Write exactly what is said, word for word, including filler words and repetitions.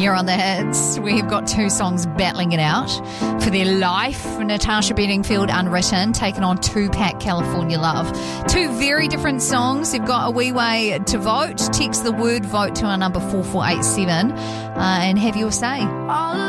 You're on the hits. We've got two songs battling it out for their life. Natasha Bedingfield, Unwritten, taking on Tupac, California Love. Two very different songs. You've got a wee way to vote. Text the word vote to our number four four eight seven uh, and have your say.